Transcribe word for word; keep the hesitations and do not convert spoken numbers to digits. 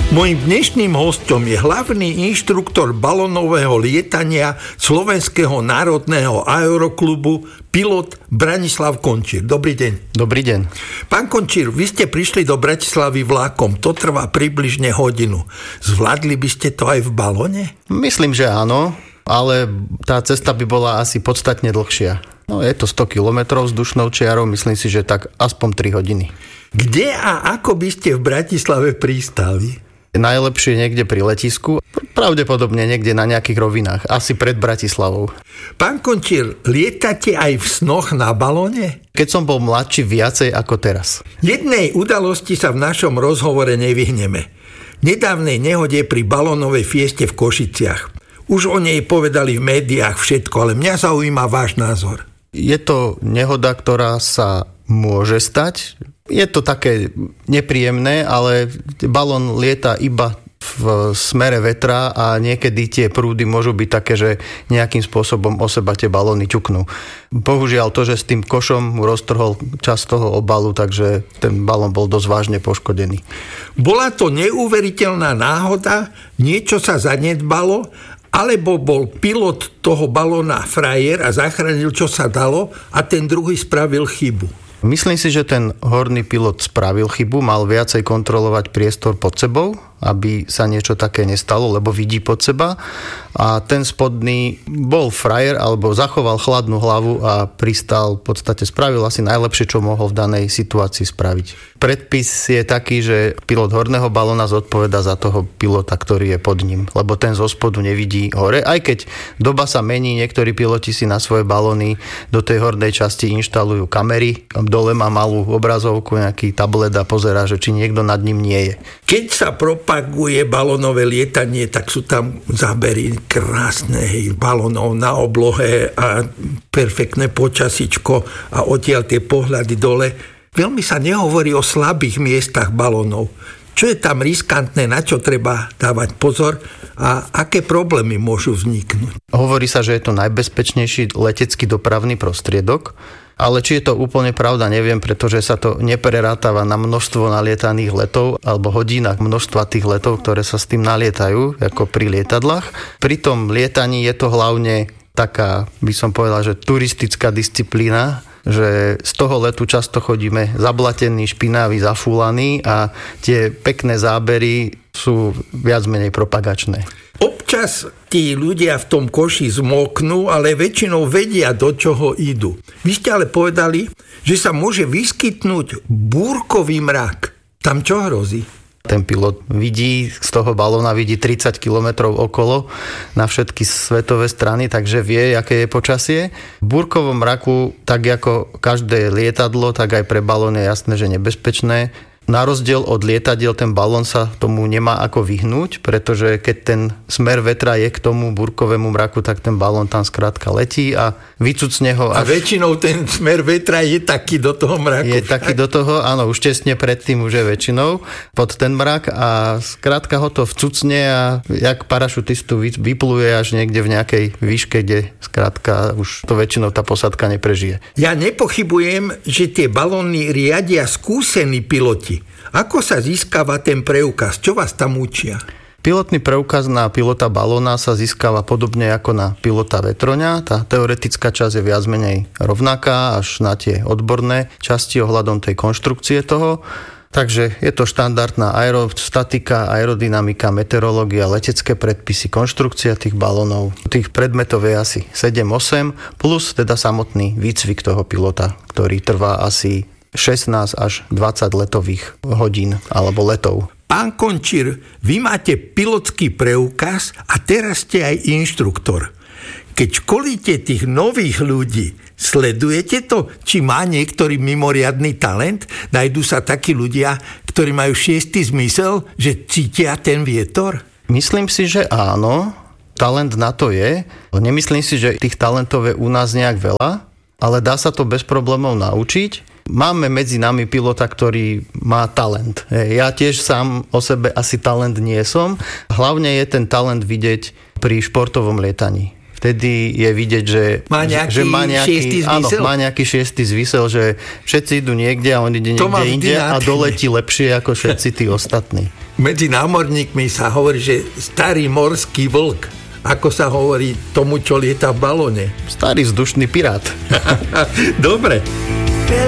Mojím dnešným hostom je hlavný inštruktor balónového lietania Slovenského národného aeroklubu, pilot Branislav Končír. Dobrý deň. Dobrý deň. Pán Končír, vy ste prišli do Bratislavy vlákom. To trvá približne hodinu. Zvládli by ste to aj v balóne? Myslím, že áno, ale tá cesta by bola asi podstatne dlhšia. No, je to sto kilometrov vzdušnou čiarou, myslím si, že tak aspoň tri hodiny. Kde a ako by ste v Bratislave pristáli? Najlepšie niekde pri letisku, pravdepodobne niekde na nejakých rovinách, asi pred Bratislavou. Pán Končír, lietate aj v snoch na balóne? Keď som bol mladší, viacej ako teraz. Jednej udalosti sa v našom rozhovore nevyhneme. Nedávnej nehode pri balónovej fieste v Košiciach. Už o nej povedali v médiách všetko, ale mňa zaujíma váš názor. Je to nehoda, ktorá sa môže stať. Je to také nepríjemné, ale balón lieta iba v smere vetra a niekedy tie prúdy môžu byť také, že nejakým spôsobom o seba tie balóny ťuknú. Bohužiaľ to, že s tým košom mu roztrhol časť toho obalu, takže ten balón bol dosť vážne poškodený. Bola to neuveriteľná náhoda, niečo sa zanedbalo, alebo bol pilot toho balóna frajer a zachránil, čo sa dalo, a ten druhý spravil chybu? Myslím si, že ten horný pilot spravil chybu, mal viacej kontrolovať priestor pod sebou, aby sa niečo také nestalo, lebo vidí pod seba. A ten spodný bol frajer, alebo zachoval chladnú hlavu a pristal, v podstate spravil asi najlepšie, čo mohol v danej situácii spraviť. Predpis je taký, že pilot horného balóna zodpoveda za toho pilota, ktorý je pod ním, lebo ten zo spodu nevidí hore. Aj keď doba sa mení, niektorí piloti si na svoje balóny do tej hornej časti inštalujú kamery, dole má malú obrazovku, nejaký tablet a pozerá, že či niekto nad ním nie je. Keď sa propaguje balónové lietanie, tak sú tam zábery krásne, hej, balónov na oblohe a perfektné počasičko a odtiaľ tie pohľady dole. Veľmi sa nehovorí o slabých miestach balónov. Čo je tam riskantné, na čo treba dávať pozor a aké problémy môžu vzniknúť? Hovorí sa, že je to najbezpečnejší letecký dopravný prostriedok, ale či je to úplne pravda, neviem, pretože sa to neprerátava na množstvo nalietaných letov alebo hodinách množstva tých letov, ktoré sa s tým nalietajú, ako pri lietadlách. Pri tom lietaní je to hlavne taká, by som povedal, že turistická disciplína, že z toho letu často chodíme zablatení, špinaví, zafúlaní a tie pekné zábery sú viac menej propagačné. Občas tí ľudia v tom koši zmoknú, ale väčšinou vedia, do čoho idú. Vy ste ale povedali, že sa môže vyskytnúť búrkový mrak. Tam čo hrozí? Ten pilot vidí, z toho balóna vidí tridsať kilometrov okolo na všetky svetové strany, takže vie, aké je počasie. V búrkovom mraku, tak ako každé lietadlo, tak aj pre balón je jasné, že nebezpečné. Na rozdiel od lietadiel ten balón sa tomu nemá ako vyhnúť, pretože keď ten smer vetra je k tomu búrkovému mraku, tak ten balón tam skrátka letí a vycucne ho. Až... A väčšinou ten smer vetra je taký do toho mraku. Je taký do toho, áno, už tesne predtým už je väčšinou pod ten mrak a skrátka ho to vcucne a jak parašutistu vypluje až niekde v nejakej výške, kde skrátka už to väčšinou tá posádka neprežije. Ja nepochybujem, že tie balóny riadia skúsení piloti. Ako sa získava ten preukaz? Čo vás tam učia? Pilotný preukaz na pilota balóna sa získava podobne ako na pilota vetroňa. Tá teoretická časť je viac menej rovnaká až na tie odborné časti ohľadom tej konštrukcie toho. Takže je to štandardná aerostatika, aerodynamika, meteorológia, letecké predpisy, konštrukcia tých balónov. Tých predmetov je asi sedem osem, plus teda samotný výcvik toho pilota, ktorý trvá asi šestnásť až dvadsať letových hodín alebo letov. Pán Končír, vy máte pilotský preukaz a teraz ste aj inštruktor. Keď školíte tých nových ľudí, sledujete to, či má niektorý mimoriadny talent? Najdú sa takí ľudia, ktorí majú šiestý zmysel, že cítia ten vietor? Myslím si, že áno. Talent na to je. Nemyslím si, že tých talentov je u nás nejak veľa, ale dá sa to bez problémov naučiť. Máme medzi nami pilota, ktorý má talent. Ja tiež sám o sebe asi talent nie som. Hlavne je ten talent vidieť pri športovom lietaní. vtedy je vidieť, že má nejaký, že má nejaký šiestý zmysel. Áno, má nejaký šiestý zmysel, že všetci idú niekde a on ide niekde inde a doletí lepšie ako všetci tí ostatní. Medzi námorníkmi sa hovorí, že starý morský vlk. Ako sa hovorí tomu, čo lieta v balóne? Starý vzdušný pirát. Dobre.